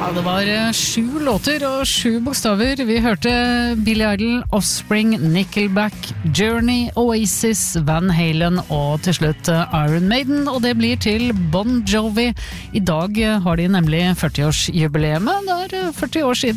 Det var 7 låter og 7 bokstaver. Vi hørte Billy Idol, Offspring, Nickelback, Journey, Oasis, Van Halen og til slutt Iron Maiden, og det blir til Bon Jovi. I dag har de nemlig 40-årsjubileet. Det er 40 år siden